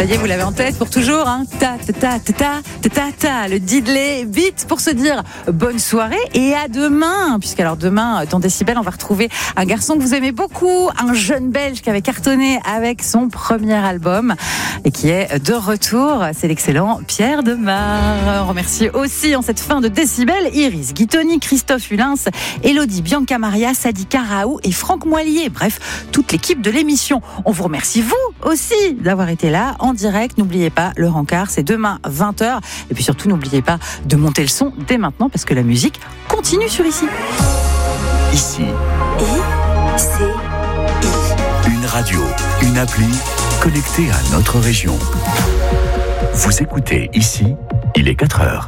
Ça y est, vous l'avez en tête pour toujours, hein. Ta ta ta ta ta ta ta ta. Le diddley beat pour se dire bonne soirée et à demain. Puisqu'alors demain, dans Décibel, on va retrouver un garçon que vous aimez beaucoup, un jeune Belge qui avait cartonné avec son premier album et qui est de retour. C'est l'excellent Pierre Demar. On remercie aussi en cette fin de Décibel Iris Guitoni, Christophe Hulins, Elodie Bianca Maria, Sadika Raoult et Franck Moilier. Bref, toute l'équipe de l'émission. On vous remercie vous aussi d'avoir été là en direct. N'oubliez pas, le rencard, c'est demain 20h. Et puis surtout, n'oubliez pas de monter le son dès maintenant parce que la musique continue sur Ici. Ici. Une radio, une appli connectée à notre région. Vous écoutez Ici, il est 4h.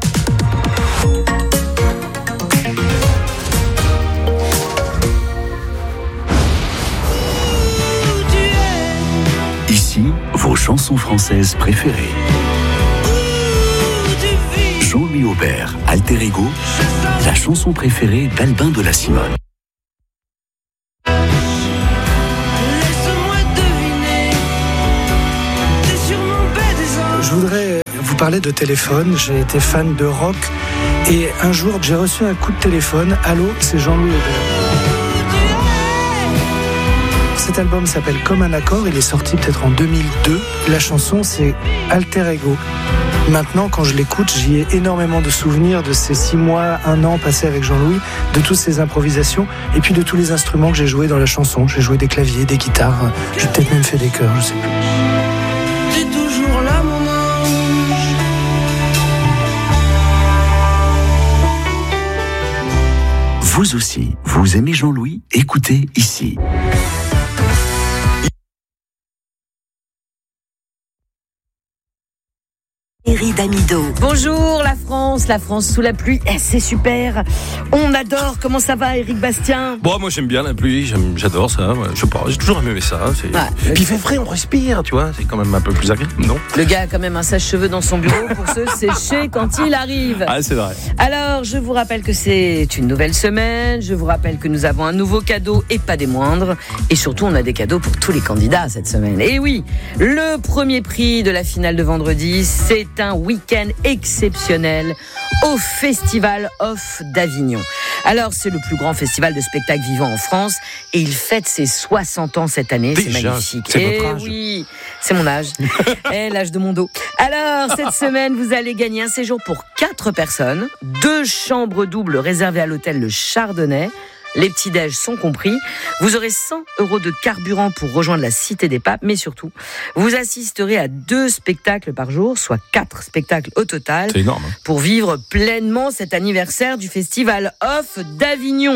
Ici, vos chansons françaises préférées. Jean-Louis Aubert, Alter Ego, la chanson préférée d'Albin de la Simone. Je voudrais vous parler de téléphone. J'ai été fan de rock et un jour j'ai reçu un coup de téléphone. Allô, c'est Jean-Louis Aubert. Cet album s'appelle Comme un accord, il est sorti peut-être en 2002. La chanson c'est Alter Ego. Maintenant quand je l'écoute, j'y ai énormément de souvenirs de ces 6 mois, 1 an passés avec Jean-Louis, de toutes ces improvisations et puis de tous les instruments que j'ai joués dans la chanson. J'ai joué des claviers, des guitares, j'ai peut-être même fait des chœurs, je sais plus. T'es toujours là mon ange. Vous aussi, vous aimez Jean-Louis? Écoutez Ici. Thierry Damido. Bonjour la France sous la pluie, c'est super. On adore, comment ça va Éric Bastien? Bon, moi j'aime bien la pluie, j'adore ça, je sais pas, j'ai toujours aimé ça. Puis il fait frais, on respire, tu vois, c'est quand même un peu plus agréable, non? Le gars a quand même un sèche-cheveux dans son bureau pour se sécher quand il arrive. Ah, c'est vrai. Alors, je vous rappelle que c'est une nouvelle semaine, je vous rappelle que nous avons un nouveau cadeau et pas des moindres. Et surtout, on a des cadeaux pour tous les candidats cette semaine. Et oui, le premier prix de la finale de vendredi, c'est un week-end exceptionnel au Festival Off d'Avignon. Alors, c'est le plus grand festival de spectacles vivants en France et il fête ses 60 ans cette année. Déjà, c'est magnifique. c'est votre âge. Oui, c'est mon âge. Et l'âge de mon dos. Alors, cette semaine, vous allez gagner un séjour pour 4 personnes, 2 chambres doubles réservées à l'hôtel Le Chardonnay. Les petits-déj sont compris. Vous aurez 100 € de carburant pour rejoindre la Cité des Papes, mais surtout, vous assisterez à 2 spectacles par jour, soit 4 spectacles au total. C'est énorme. Pour vivre pleinement cet anniversaire du Festival Off d'Avignon.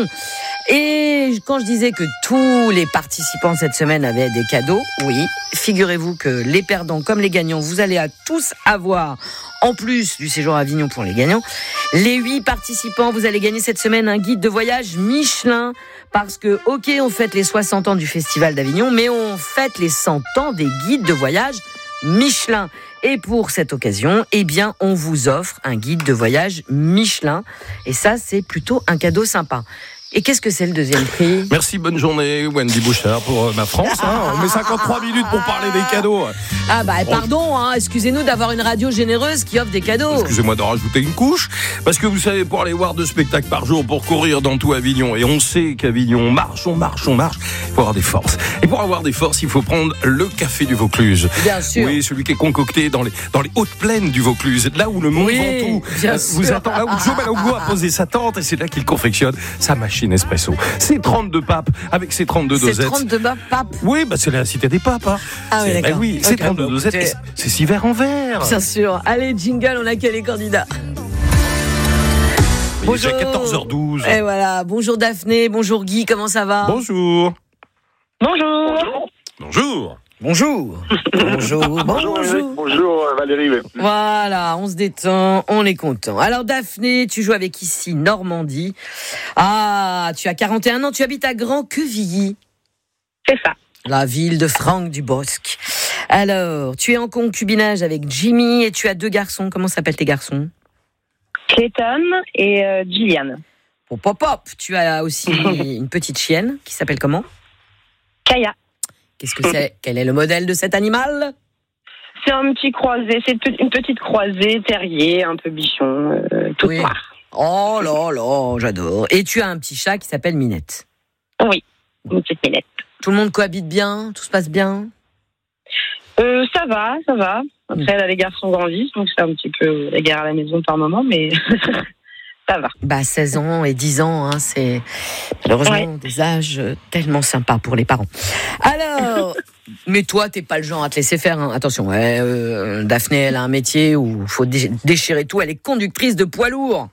Et quand je disais que tous les participants cette semaine avaient des cadeaux, oui, figurez-vous que les perdants comme les gagnants, vous allez tous avoir, en plus du séjour à Avignon pour les gagnants, les 8 participants, vous allez gagner cette semaine un guide de voyage Michelin. Parce que, ok, on fête les 60 ans du Festival d'Avignon, mais on fête les 100 ans des guides de voyage Michelin. Et pour cette occasion, eh bien, on vous offre un guide de voyage Michelin. Et ça, c'est plutôt un cadeau sympa. Et qu'est-ce que c'est le deuxième prix? Merci, bonne journée Wendy Bouchard pour ma France. On met 53 minutes pour parler des cadeaux. Ah bah pardon, excusez-nous d'avoir une radio généreuse qui offre des cadeaux. Excusez-moi de rajouter une couche. Parce que vous savez, pour aller voir 2 spectacles par jour, pour courir dans tout Avignon, et on sait qu'Avignon, on marche, il faut avoir des forces. Et pour avoir des forces, il faut prendre le café du Vaucluse. Bien sûr. Oui, celui qui est concocté dans les hautes plaines du Vaucluse, là où le Mont Ventoux vous attend, là où Joe Malongo a posé sa tente, et c'est là qu'il confectionne sa machine espresso. C'est 32 papes avec ses 32 dosettes. C'est 32 papes. Oui, bah c'est la cité des papes. Ah oui, d'accord. Oui, c'est 32 dosettes. C'est 6 verres en verre. Bien sûr. Allez, jingle, on accueille les candidats. Bonjour. Il est 14h12. Et voilà. Bonjour Daphné, bonjour Guy, comment ça va? Bonjour. Bonjour. Bonjour. Bonjour. Bonjour. Bonjour Valérie. Voilà, on se détend, on est content. Alors Daphné, tu joues avec Ici Normandie. Ah, tu as 41 ans, tu habites à Grand-Quevilly. C'est ça. La ville de Franck Dubosc. Alors, tu es en concubinage avec Jimmy et tu as 2 garçons. Comment s'appellent tes garçons? Clayton et Gillian. Hop, hop, hop. Tu as aussi une petite chienne qui s'appelle comment? Kaya. Qu'est-ce que c'est? Quel est le modèle de cet animal? C'est un petit croisé, c'est une petite croisée, terrier, un peu bichon, toute Oui. noire. Oh là là, j'adore. Et tu as un petit chat qui s'appelle Minette. Oui, une petite minette. Tout le monde cohabite bien, tout se passe bien. Ça va. Après, là, les garçons grandissent, donc c'est un petit peu la guerre à la maison par moment, mais ça va. Bah 16 ans et 10 ans, hein, c'est malheureusement des âges tellement sympas pour les parents. Alors, mais toi, t'es pas le genre à te laisser faire. Hein. Attention, Daphné, elle a un métier où il faut déchirer tout. Elle est conductrice de poids lourd.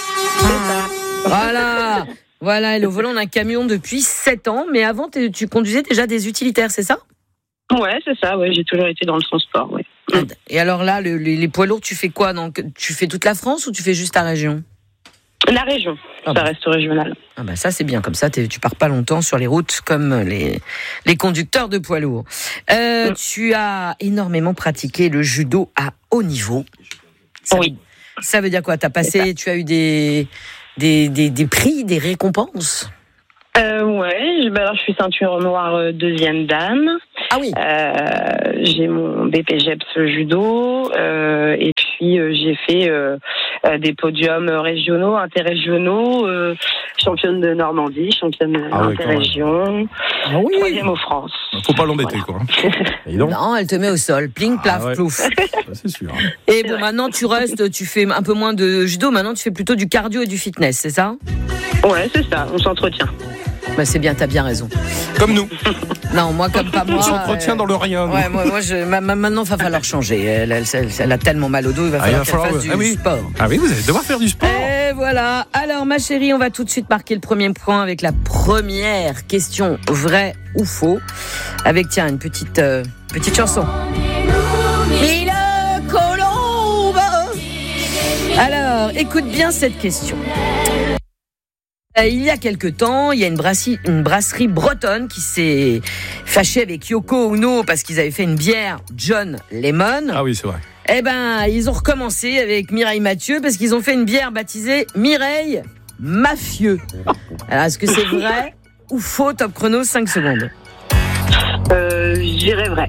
Voilà, elle est au volant d'un camion depuis 7 ans. Mais avant, tu conduisais déjà des utilitaires, c'est ça ? Ouais, c'est ça, ouais, j'ai toujours été dans le transport, ouais. Et alors là, les poids lourds, tu fais quoi ? Donc, tu fais toute la France ou tu fais juste ta région ? La région, ça reste régional. Ah bah ça c'est bien, comme ça tu pars pas longtemps sur les routes comme les conducteurs de poids lourds. Tu as énormément pratiqué le judo à haut niveau. Oui. Ça veut dire quoi ? Tu as eu des prix, des récompenses ? Ouais, alors je suis ceinture noire deuxième dan. Ah oui. J'ai mon BPGEPS judo et puis j'ai fait des podiums régionaux, interrégionaux, championne de Normandie, championne interrégion, troisième aux France. Faut pas l'embêter, quoi. Et donc Non, elle te met au sol, pling, plaf, plouf. C'est sûr. Et bon, maintenant tu fais un peu moins de judo, maintenant tu fais plutôt du cardio et du fitness, c'est ça ? Ouais, c'est ça, on s'entretient. Bah c'est bien, t'as bien raison. Comme nous. Non, moi comme pas moi. On s'entretient dans le rien. Ouais, moi maintenant il va falloir changer. Elle a tellement mal au dos, il va falloir qu'elle fasse du sport. Ah oui, vous allez devoir faire du sport. Et voilà. Alors ma chérie, on va tout de suite marquer le premier point avec la première question, vrai ou faux, avec une petite chanson. Mille colombes. Alors, écoute bien cette question. Il y a quelque temps, il y a une brasserie bretonne qui s'est fâchée avec Yoko Ono parce qu'ils avaient fait une bière John Lemon. Ah oui, c'est vrai. Eh ben, ils ont recommencé avec Mireille Mathieu parce qu'ils ont fait une bière baptisée Mireille Mafieux. Alors, est-ce que c'est vrai ou faux? Top chrono, 5 secondes. Je dirais vrai.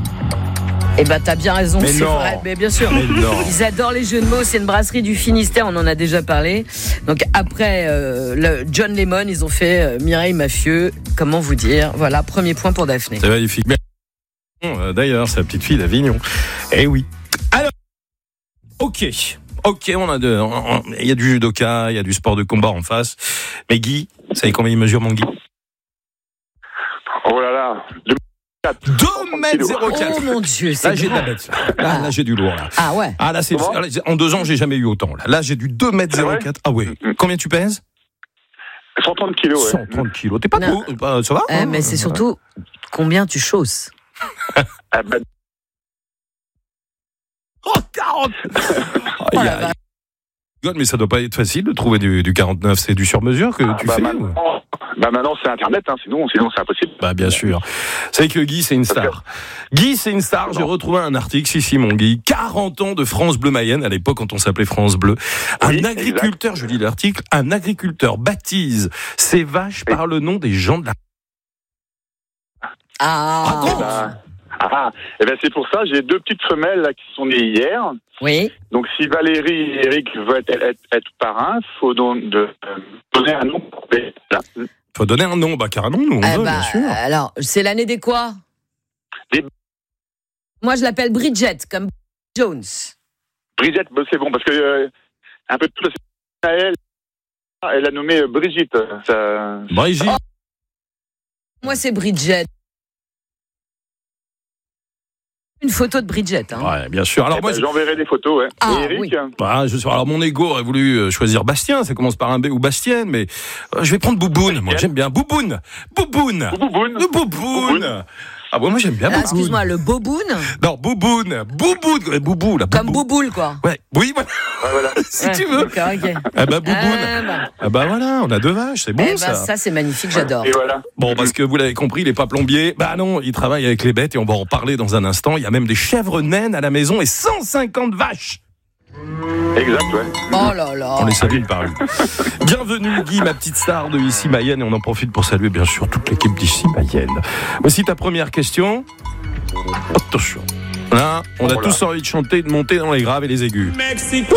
Eh ben, t'as bien raison, mais c'est non. vrai. Mais bien sûr. Mais non. Ils adorent les jeux de mots. C'est une brasserie du Finistère, on en a déjà parlé. Donc après le John Lemon, ils ont fait Mireille Mafieux. Comment vous dire? Voilà, premier point pour Daphné. C'est magnifique. D'ailleurs, c'est la petite fille d'Avignon. Eh oui. Alors, ok, on a il y a du judoka, il y a du sport de combat en face. Mais Guy, vous savez combien il mesure, mon Guy? Oh là là, 2m04. Oh mon Dieu, c'est là, j'ai de la grand. bête. Là, j'ai du lourd. Là. Ah ouais. Ah là, en 2 ans, j'ai jamais eu autant. Là, j'ai du 2m04. Ah ouais. Combien tu pèses? 130 kilos, ouais. 130 kilos. T'es pas Non. trop, ça va? Mais c'est surtout combien tu chausses. Ah bah, Oh, 40. Mais ça doit pas être facile de trouver du 49. C'est du sur-mesure que tu fais? Maintenant, c'est Internet, hein, sinon c'est impossible. Bah, bien sûr. C'est que Guy, c'est une star. Guy, c'est une star. J'ai retrouvé un article, si, mon Guy. 40 ans de France Bleu Mayenne, à l'époque, quand on s'appelait France Bleu. Oui, un agriculteur, je lis l'article, un agriculteur baptise ses vaches par le nom des gens de la... Et ben c'est pour ça, j'ai 2 petites femelles là, qui sont nées hier. Oui. Donc si Valérie et Eric veulent être parrains, faut donner un nom. Faut donner un nom, carrément, nous, on veut, bien sûr. Alors, c'est l'année des quoi? Moi, je l'appelle Bridget, comme Jones. Bridget, c'est bon, parce que un peu de tout à elle a nommé Brigitte. Brigitte. Moi, c'est Bridget. Une photo de Bridget. Hein. Ouais, bien sûr. Alors, moi, j'enverrai des photos, ouais. Ah, et Eric, oui. Alors, mon ego aurait voulu choisir Bastien. Ça commence par un B ou Bastienne, mais je vais prendre Bouboune. Moi, j'aime bien Bouboune. Le Bouboune. Ah bon, moi j'aime bien Bouboune. Excuse-moi, le Boboune? Non, Bouboune, Boubou, la Comme Bouboule, quoi. Ouais, oui, voilà. Si tu veux. D'accord, ok. Ah bah Bouboune. Ah bah voilà, on a 2 vaches, c'est bon ça. Ça c'est magnifique, j'adore. Et voilà. Bon, parce que vous l'avez compris, il n'est pas plombier. Bah non, il travaille avec les bêtes et on va en parler dans un instant. Il y a même des chèvres naines à la maison et 150 vaches. Exact, ouais. Oh là là. On les salue par une. Bienvenue Guy, ma petite star de Ici Mayenne, et on en profite pour saluer bien sûr toute l'équipe d'Ici Mayenne. Voici ta première question. Attention. Là, on a Voilà. tous envie de chanter, de monter dans les graves et les aigus. Mexico.